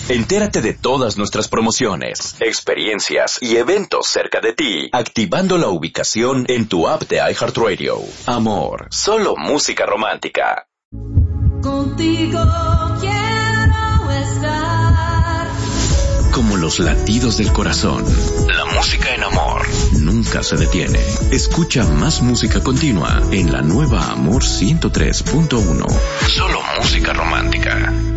Entérate de todas nuestras promociones, experiencias y eventos cerca de ti, activando la ubicación en tu app de iHeartRadio. Amor, solo música romántica. Contigo quiero estar. Como los latidos del corazón, la música en amor nunca se detiene. Escucha más música continua en la nueva Amor 103.1. Solo música romántica.